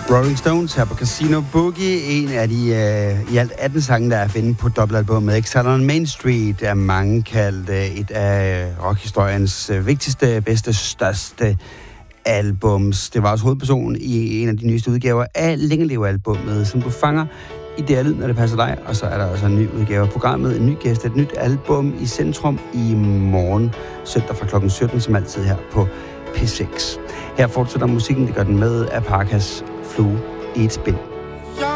Rolling Stones her på Casino Boogie. En af de i alt 18 sange, der er at finde på dobbeltalbummet Exile on Main Street, er mange kaldt et af rockhistoriens vigtigste, bedste, største albums. Det var også hovedpersonen i en af de nyeste udgaver af Længeleve-albummet, som du fanger i det lyd, når det passer dig. Og så er der også en ny udgave af programmet, en ny gæst, et nyt album i centrum i morgen, søndag fra klokken 17, som altid her på P6. Her fortsætter musikken, det gør den med Alpacas Flue i et spil.